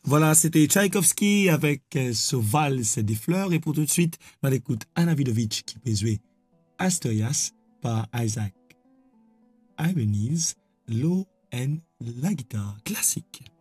Voilà, c'était Tchaïkovski avec ce valse des fleurs. Et pour tout de suite, on écoute Anna Vidovic qui peut jouer Asturias par Isaac Ibanez, l'eau et la guitare classique.